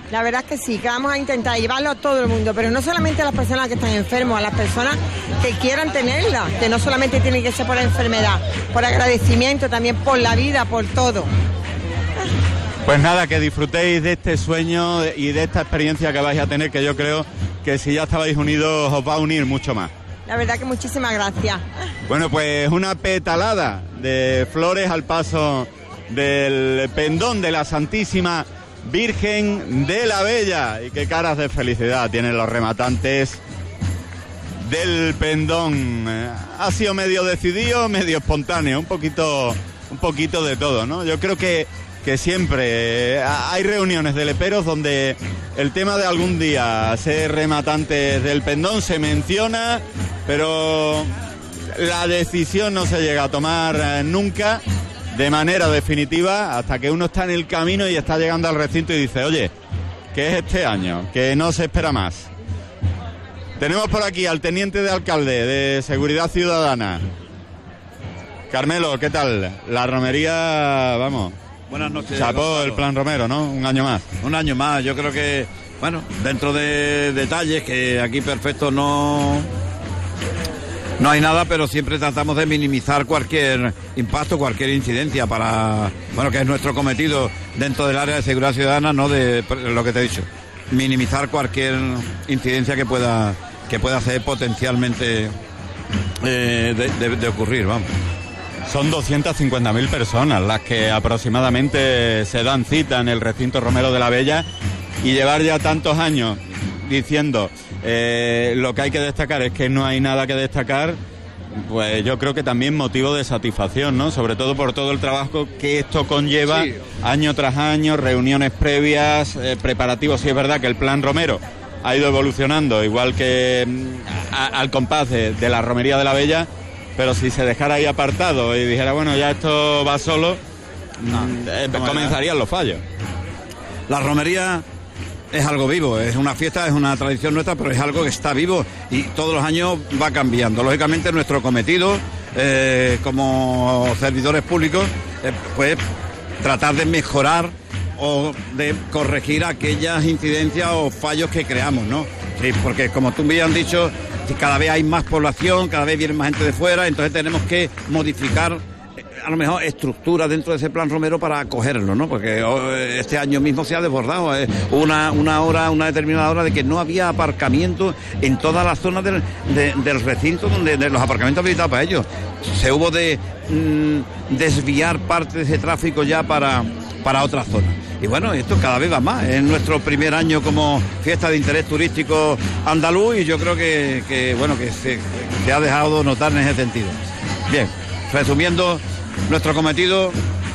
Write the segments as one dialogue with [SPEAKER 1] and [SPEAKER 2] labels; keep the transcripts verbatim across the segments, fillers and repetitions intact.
[SPEAKER 1] La verdad es que sí, que vamos a intentar llevarlo a todo el mundo, pero no solamente a las personas que están enfermos, a las personas que quieran tenerla, que no solamente tiene que ser por la enfermedad, por agradecimiento, también por la vida, por todo.
[SPEAKER 2] Pues nada, que disfrutéis de este sueño y de esta experiencia que vais a tener, que yo creo que si ya estabais unidos os va a unir mucho más.
[SPEAKER 1] La verdad que muchísimas gracias.
[SPEAKER 2] Bueno, pues una petalada de flores al paso del pendón de la Santísima Virgen de la Bella. Y qué caras de felicidad tienen los rematantes del pendón. Ha sido medio decidido, medio espontáneo, un poquito, un poquito de todo, ¿no? Yo creo que, que siempre hay reuniones de leperos donde el tema de algún día ser rematantes del pendón se menciona, pero la decisión no se llega a tomar nunca de manera definitiva hasta que uno está en el camino y está llegando al recinto y dice, oye, que es este año, que no se espera más. Tenemos por aquí al teniente de alcalde de Seguridad Ciudadana. Carmelo, ¿qué tal? La romería, vamos.
[SPEAKER 3] Buenas noches.
[SPEAKER 2] Chapó el plan Romero, ¿no? Un año más.
[SPEAKER 3] Un año más, yo creo que, bueno, dentro de detalles que aquí perfecto no... No hay nada, pero siempre tratamos de minimizar cualquier impacto, cualquier incidencia para, bueno, que es nuestro cometido dentro del área de seguridad ciudadana, no de lo que te he dicho, minimizar cualquier incidencia que pueda que pueda ser potencialmente eh, de, de, de ocurrir, vamos.
[SPEAKER 2] Son doscientas cincuenta mil personas las que aproximadamente se dan cita en el recinto Romero de la Bella, y llevar ya tantos años diciendo eh, lo que hay que destacar es que no hay nada que destacar, pues yo creo que también motivo de satisfacción, ¿no? Sobre todo por todo el trabajo que esto conlleva, sí, año tras año, reuniones previas, eh, preparativos. Sí, es verdad que el plan Romero ha ido evolucionando, igual que a, al compás de, de la romería de la Bella, pero si se dejara ahí apartado y dijera, bueno, ya esto va solo, no, eh, comenzarían los fallos.
[SPEAKER 3] La romería es algo vivo, es una fiesta, es una tradición nuestra, pero es algo que está vivo y todos los años va cambiando. Lógicamente nuestro cometido eh, como servidores públicos eh, pues tratar de mejorar o de corregir aquellas incidencias o fallos que creamos, ¿no? Sí, porque como tú me has dicho, cada vez hay más población, cada vez viene más gente de fuera, entonces tenemos que modificar a lo mejor estructura dentro de ese plan Romero para acogerlo, ¿no? Porque este año mismo se ha desbordado eh, una, una hora, una determinada hora de que no había aparcamiento en todas las zonas del, de, del recinto donde de los aparcamientos habilitados para ellos. Se hubo de mm, desviar parte de ese tráfico ya para, para otras zonas. Y bueno, esto cada vez va más. Es nuestro primer año como fiesta de interés turístico andaluz y yo creo que, que bueno, que se, se ha dejado notar en ese sentido. Bien, resumiendo, nuestro cometido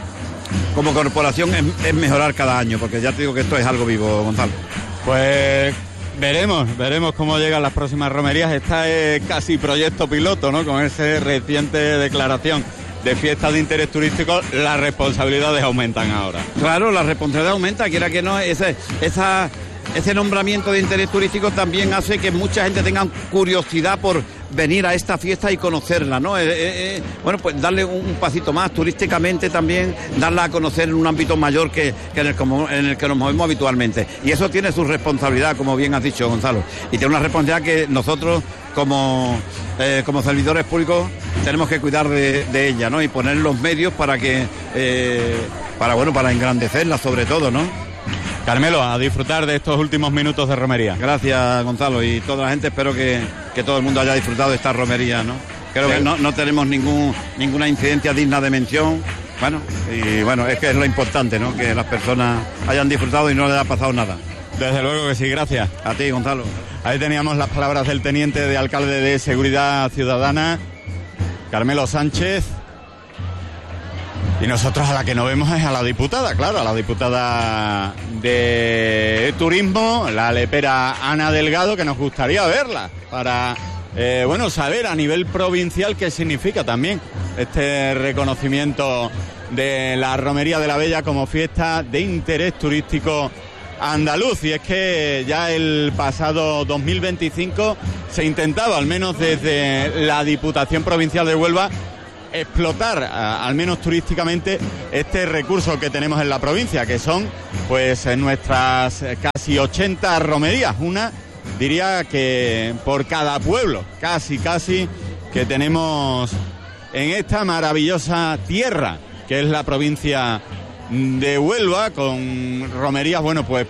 [SPEAKER 3] como corporación es, es mejorar cada año, porque ya te digo que esto es algo vivo, Gonzalo.
[SPEAKER 2] Pues veremos, veremos cómo llegan las próximas romerías. Esta es casi proyecto piloto, ¿no? Con esa reciente declaración de fiestas de interés turístico, las responsabilidades aumentan ahora.
[SPEAKER 3] Claro, la responsabilidad aumenta, quiera que no, ese, esa, ese nombramiento de interés turístico también hace que mucha gente tenga curiosidad por venir a esta fiesta y conocerla, ¿no? Eh, eh, bueno, pues darle un, un pasito más turísticamente también, darla a conocer en un ámbito mayor que, que en, el, como, en el que nos movemos habitualmente. Y eso tiene su responsabilidad, como bien has dicho, Gonzalo. Y tiene una responsabilidad que nosotros, como, eh, como servidores públicos, tenemos que cuidar de, de ella, ¿no? Y poner los medios para que, eh, para bueno, para engrandecerla sobre todo, ¿no?
[SPEAKER 2] Carmelo, a disfrutar de estos últimos minutos de romería.
[SPEAKER 3] Gracias, Gonzalo, y toda la gente, espero que, que todo el mundo haya disfrutado de esta romería, ¿no? Creo sí. que no, no tenemos ningún ninguna incidencia digna de mención, bueno, y bueno, es que es lo importante, ¿no? Que las personas hayan disfrutado y no les ha pasado nada.
[SPEAKER 2] Desde luego que sí, gracias.
[SPEAKER 3] A ti, Gonzalo.
[SPEAKER 2] Ahí teníamos las palabras del teniente de alcalde de Seguridad Ciudadana, Carmelo Sánchez. Y nosotros a la que nos vemos es a la diputada, claro, a la diputada de Turismo, la lepera Ana Delgado, que nos gustaría verla para, eh, bueno, saber a nivel provincial qué significa también este reconocimiento de la Romería de la Bella como fiesta de interés turístico andaluz. Y es que ya el pasado dos mil veinticinco se intentaba, al menos desde la Diputación Provincial de Huelva, explotar, a, al menos turísticamente, este recurso que tenemos en la provincia, que son pues nuestras casi ochenta romerías, una diría que por cada pueblo, casi casi, que tenemos en esta maravillosa tierra que es la provincia de Huelva, con romerías, bueno, pues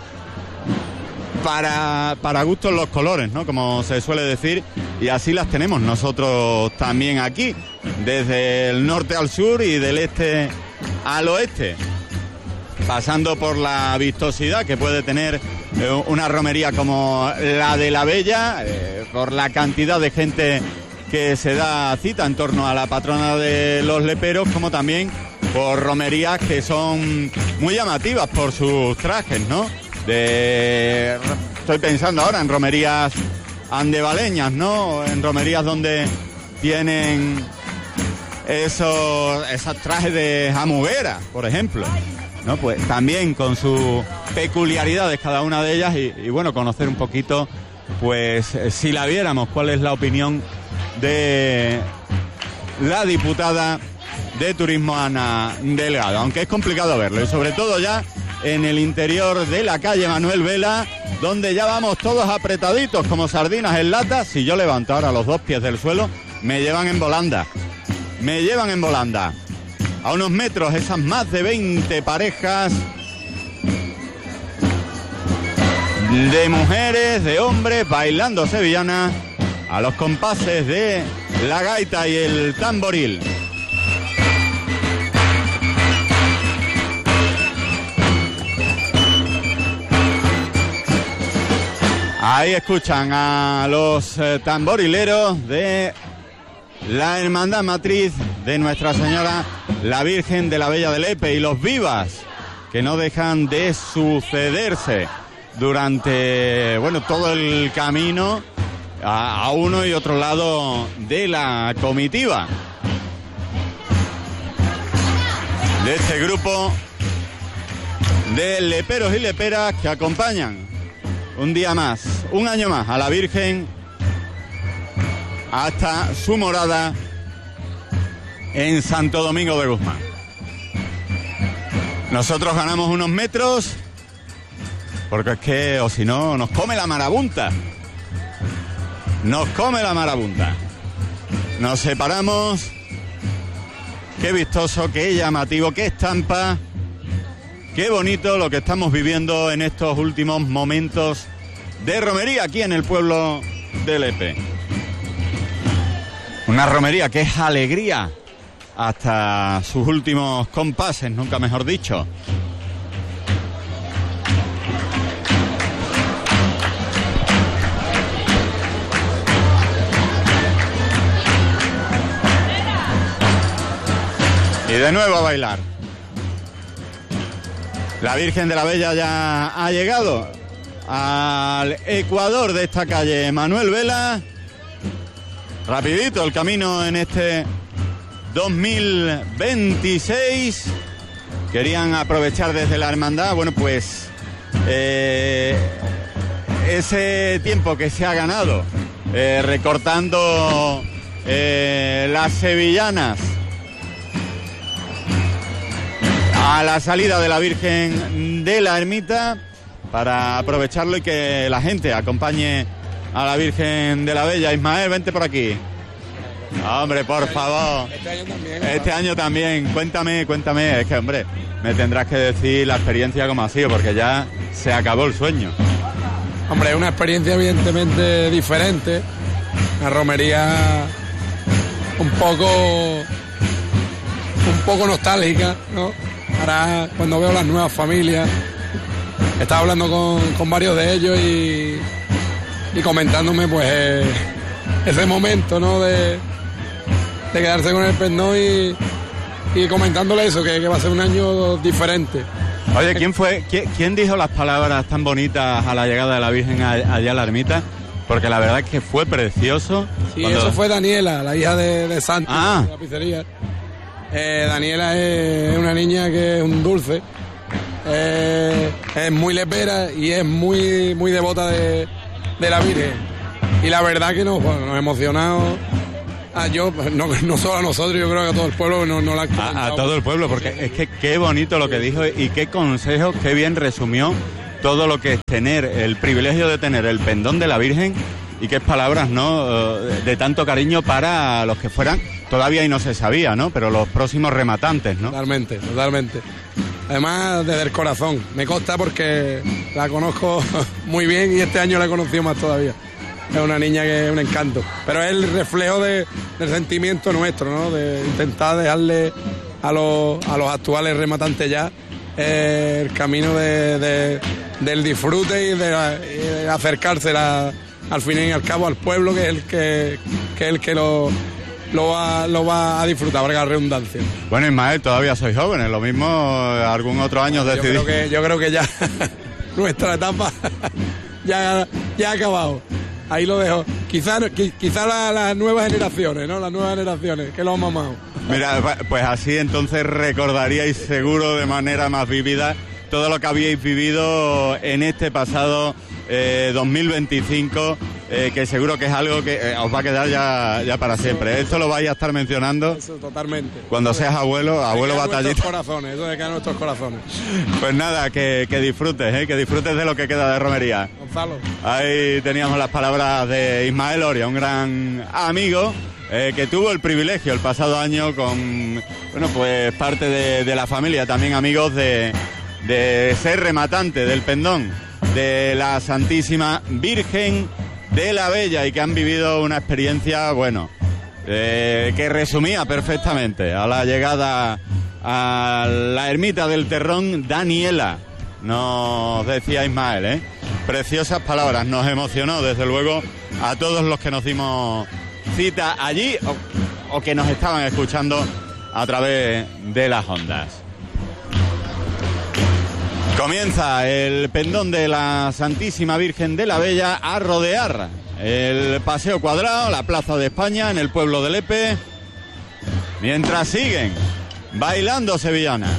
[SPEAKER 2] para, para gustos los colores, ¿no? Como se suele decir, y así las tenemos nosotros también aquí, desde el norte al sur y del este al oeste, pasando por la vistosidad que puede tener eh, una romería como la de la Bella, eh, por la cantidad de gente que se da cita en torno a la patrona de los leperos, como también por romerías que son muy llamativas por sus trajes, ¿no? De, estoy pensando ahora en romerías andevaleñas, ¿no? En romerías donde tienen esos, esos trajes de jamuguera, por ejemplo, ¿no? Pues también con sus peculiaridades cada una de ellas y, y bueno, conocer un poquito, pues si la viéramos, cuál es la opinión de la diputada de Turismo, Ana Delgado, aunque es complicado verlo, y sobre todo ya en el interior de la calle Manuel Vela, donde ya vamos todos apretaditos como sardinas en lata. Si yo levanto ahora los dos pies del suelo, me llevan en volanda, me llevan en volanda. A unos metros, esas más de veinte parejas de mujeres, de hombres, bailando sevillanas a los compases de la gaita y el tamboril. Ahí escuchan a los eh, tamborileros de la Hermandad Matriz de Nuestra Señora, la Virgen de la Bella de Lepe, y los vivas que no dejan de sucederse durante, bueno, todo el camino a, a uno y otro lado de la comitiva de este grupo de leperos y leperas que acompañan un día más, un año más a la Virgen hasta su morada en Santo Domingo de Guzmán. Nosotros ganamos unos metros porque es que, o si no, nos come la marabunta. Nos come la marabunta. Nos separamos. Qué vistoso, qué llamativo, qué estampa. Qué bonito lo que estamos viviendo en estos últimos momentos de romería aquí en el pueblo de Lepe. Una romería que es alegría hasta sus últimos compases, nunca mejor dicho. Y de nuevo a bailar. La Virgen de la Bella ya ha llegado al ecuador de esta calle Manuel Vela. Rapidito el camino en este dos mil veintiséis. Querían aprovechar desde la hermandad, bueno, pues eh, ese tiempo que se ha ganado eh, recortando eh, las sevillanas a la salida de la Virgen de la Ermita, para aprovecharlo y que la gente acompañe a la Virgen de la Bella. Ismael, vente por aquí. Hombre, por favor.
[SPEAKER 4] Este año también.
[SPEAKER 2] Este año también. Cuéntame, cuéntame. Es que, hombre, me tendrás que decir la experiencia como ha sido, porque ya se acabó el sueño.
[SPEAKER 4] Hombre, es una experiencia evidentemente diferente. Una romería un poco... un poco nostálgica, ¿no? Ahora, cuando veo las nuevas familias, estaba hablando con, con varios de ellos y, y comentándome, pues, eh, ese momento, ¿no? De, de quedarse con el pernón y, y comentándole eso, que, que va a ser un año diferente.
[SPEAKER 2] Oye, ¿quién fue, quién, quién dijo las palabras tan bonitas a la llegada de la Virgen allá a la ermita? Porque la verdad es que fue precioso.
[SPEAKER 4] Sí,
[SPEAKER 2] cuando...
[SPEAKER 4] eso fue Daniela, la hija de, de Santi,
[SPEAKER 2] ah.
[SPEAKER 4] de la pizzería. Eh, Daniela es una niña que es un dulce, eh, es muy lepera y es muy muy devota de, de la Virgen. Y la verdad que nos, bueno, nos ha emocionado a yo, no, no solo a nosotros, yo creo que a todo el pueblo no, no la han
[SPEAKER 2] a, a todo el pueblo, porque es que qué bonito lo que dijo y qué consejos, qué bien resumió todo lo que es tener el privilegio de tener el pendón de la Virgen y qué palabras, ¿no?, de tanto cariño para los que fueran, todavía y no se sabía, ¿no?, pero los próximos rematantes, ¿no?
[SPEAKER 4] Totalmente, totalmente. Además, desde el corazón. Me consta porque la conozco muy bien y este año la he conocido más todavía. Es una niña que es un encanto. Pero es el reflejo de, del sentimiento nuestro, ¿no?, de intentar dejarle a los, a los actuales rematantes ya eh, el camino de, de, del disfrute y de, y de acercarse la, al fin y al cabo al pueblo, que es el que, que, es el que lo... Lo va, lo va a disfrutar, valga la redundancia.
[SPEAKER 2] Bueno, Ismael, todavía sois jóvenes, lo mismo algún otro año
[SPEAKER 4] bueno,
[SPEAKER 2] decidí.
[SPEAKER 4] Yo creo que, yo creo que ya nuestra etapa ya, ya ha acabado. Ahí lo dejo. Quizás quizá las la nuevas generaciones, ¿no? Las nuevas generaciones, que lo han mamado.
[SPEAKER 2] Mira, pues así entonces recordaríais seguro de manera más vívida todo lo que habíais vivido en este pasado eh, dos mil veinticinco, eh, que seguro que es algo que eh, os va a quedar ya, ya para siempre. Esto lo vais a estar mencionando.
[SPEAKER 4] Eso, totalmente.
[SPEAKER 2] Cuando seas abuelo, abuelo batallita.
[SPEAKER 4] Nuestros corazones, eso de que nuestros corazones.
[SPEAKER 2] Pues nada, que, que disfrutes, ¿eh? que disfrutes de lo que queda de romería.
[SPEAKER 4] Gonzalo.
[SPEAKER 2] Ahí teníamos las palabras de Ismael Oria, un gran amigo. Eh, que tuvo el privilegio el pasado año con, bueno, pues parte de, de la familia, también amigos de, de ser rematante del pendón de la Santísima Virgen de la Bella y que han vivido una experiencia, bueno, eh, que resumía perfectamente a la llegada a la ermita del Terrón Daniela, nos decía Ismael, ¿eh? Preciosas palabras, nos emocionó desde luego a todos los que nos dimos cita allí o, o que nos estaban escuchando a través de las ondas. Comienza el pendón de la Santísima Virgen de la Bella a rodear el Paseo Cuadrado, la Plaza de España, en el pueblo de Lepe, mientras siguen bailando sevillanas.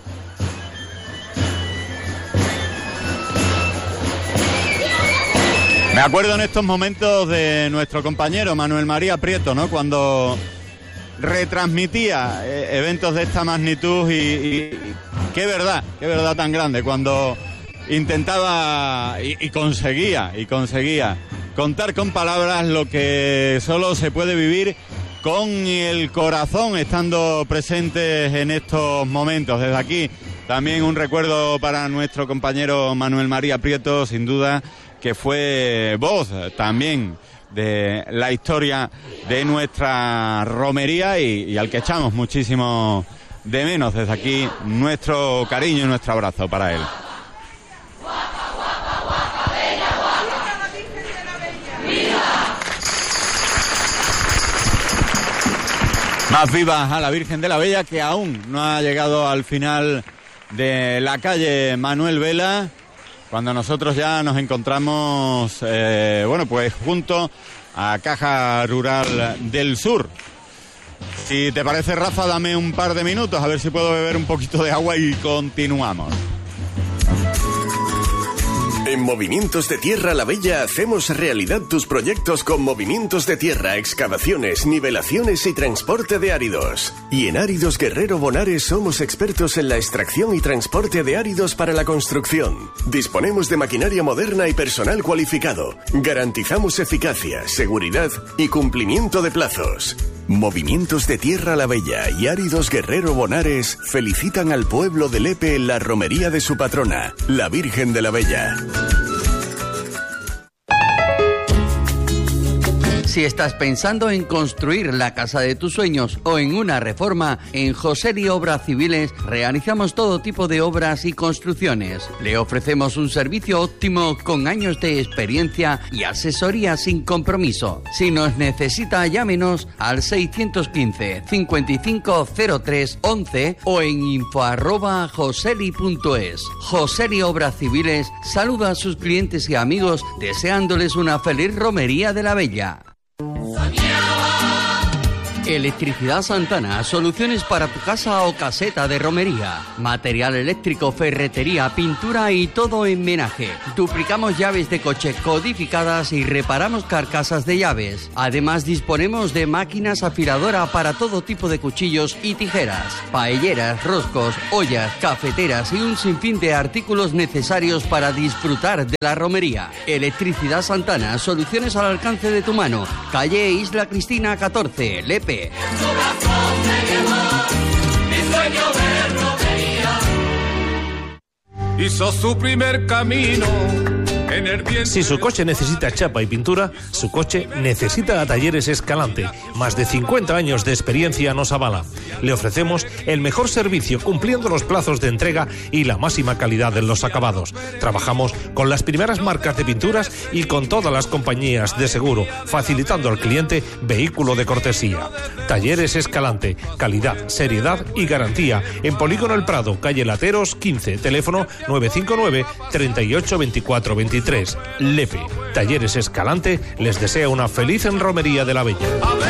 [SPEAKER 2] Me acuerdo en estos momentos de nuestro compañero Manuel María Prieto, ¿no?, cuando retransmitía eh, eventos de esta magnitud y, y qué verdad, qué verdad tan grande, cuando intentaba y, y conseguía, y conseguía contar con palabras lo que solo se puede vivir con el corazón, estando presentes en estos momentos. Desde aquí también un recuerdo para nuestro compañero Manuel María Prieto, sin duda, que fue voz también de la historia de nuestra romería y, y al que echamos muchísimo de menos. Desde aquí nuestro cariño y nuestro abrazo para él. Más vivas a la Virgen de la Bella, que aún no ha llegado al final de la calle Manuel Vela, cuando nosotros ya nos encontramos, eh, bueno, pues junto a Caja Rural del Sur. Si te parece, Rafa, dame un par de minutos, a ver si puedo beber un poquito de agua y continuamos.
[SPEAKER 5] En Movimientos de Tierra La Bella hacemos realidad tus proyectos con movimientos de tierra, excavaciones, nivelaciones y transporte de áridos. Y en Áridos Guerrero Bonares somos expertos en la extracción y transporte de áridos para la construcción. Disponemos de maquinaria moderna y personal cualificado. Garantizamos eficacia, seguridad y cumplimiento de plazos. Movimientos de Tierra La Bella y Áridos Guerrero Bonares felicitan al pueblo de Lepe en la romería de su patrona, la Virgen de la Bella.
[SPEAKER 6] Si estás pensando en construir la casa de tus sueños o en una reforma, en Joseli Obras Civiles realizamos todo tipo de obras y construcciones. Le ofrecemos un servicio óptimo con años de experiencia y asesoría sin compromiso. Si nos necesita, llámenos al seiscientos quince, cincuenta y cinco cero tres once o en info arroba joseli punto es. Joseli Obras Civiles saluda a sus clientes y amigos deseándoles una feliz romería de la Bella.
[SPEAKER 7] Soñaba
[SPEAKER 6] Electricidad Santana, soluciones para tu casa o caseta de romería. Material eléctrico, ferretería, pintura y todo en menaje. Duplicamos llaves de coche codificadas y reparamos carcasas de llaves. Además disponemos de máquinas afiladora para todo tipo de cuchillos y tijeras, paelleras, roscos, ollas, cafeteras y un sinfín de artículos necesarios para disfrutar de la romería. Electricidad Santana, soluciones al alcance de tu mano. Calle Isla Cristina catorce, Lepe.
[SPEAKER 7] Hizo su primer camino.
[SPEAKER 8] Si su coche necesita chapa y pintura, su coche necesita a Talleres Escalante. Más de cincuenta años de experiencia nos avala. Le ofrecemos el mejor servicio cumpliendo los plazos de entrega y la máxima calidad en los acabados. Trabajamos con las primeras marcas de pinturas y con todas las compañías de seguro, facilitando al cliente vehículo de cortesía. Talleres Escalante, calidad, seriedad y garantía. En Polígono El Prado, calle Lateros quince, teléfono nueve cinco nueve, treinta y ocho, veinticuatro, veintitrés. Lepe. Talleres Escalante les desea una feliz romería de la Bella.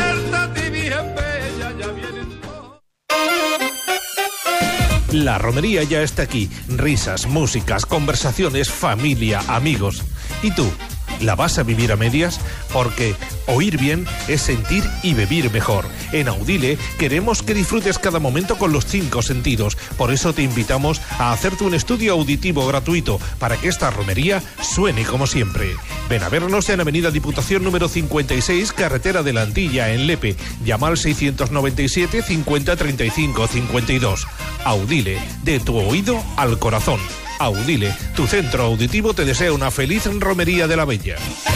[SPEAKER 8] La romería ya está aquí. Risas, músicas, conversaciones, familia, amigos. ¿Y tú? ¿La vas a vivir a medias? Porque oír bien es sentir y vivir mejor. En Audile queremos que disfrutes cada momento con los cinco sentidos. Por eso te invitamos a hacerte un estudio auditivo gratuito para que esta romería suene como siempre. Ven a vernos en Avenida Diputación número cincuenta y seis, Carretera de la Antilla, en Lepe. Llama al seiscientos noventa y siete, cincuenta, treinta y cinco, cincuenta y dos. Audile, de tu oído al corazón. Audile, tu centro auditivo te desea una feliz romería de la Bella.